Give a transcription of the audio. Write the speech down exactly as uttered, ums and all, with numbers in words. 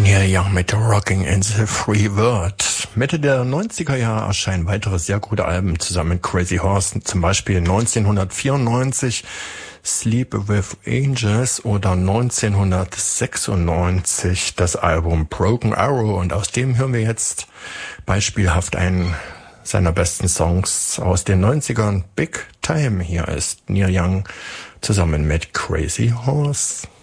Neil Young mit Rocking in the Free World. Mitte der neunziger Jahre erscheinen weitere sehr gute Alben zusammen mit Crazy Horse, zum Beispiel neunzehnhundertvierundneunzig Sleep with Angels oder neunzehnhundertsechsundneunzig das Album Broken Arrow, und aus dem hören wir jetzt beispielhaft einen seiner besten Songs aus den neunzigern, Big Time. Hier ist Neil Young zusammen mit Crazy Horse.